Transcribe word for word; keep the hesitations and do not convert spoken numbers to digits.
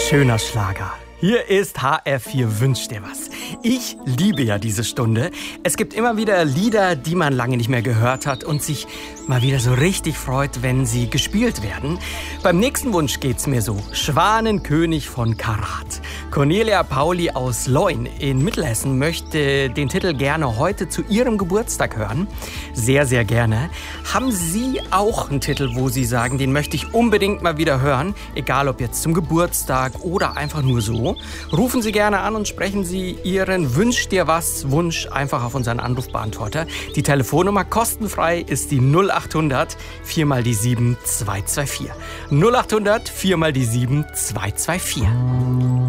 schöner Schlager. Hier ist H R vier Wünsch dir was. Ich liebe ja diese Stunde. Es gibt immer wieder Lieder, die man lange nicht mehr gehört hat und sich mal wieder so richtig freut, wenn sie gespielt werden. Beim nächsten Wunsch geht's mir so. Schwanenkönig von Karat. Cornelia Pauli aus Leun in Mittelhessen möchte den Titel gerne heute zu ihrem Geburtstag hören. Sehr, sehr gerne. Haben Sie auch einen Titel, wo Sie sagen, den möchte ich unbedingt mal wieder hören? Egal ob jetzt zum Geburtstag oder einfach nur so. Rufen Sie gerne an und sprechen Sie Ihren Wünsch dir was Wunsch einfach auf unseren Anrufbeantworter. Die Telefonnummer kostenfrei ist die null acht hundert vier mal die sieben zwei zwei vier. null acht hundert vier mal die sieben zwei zwei vier.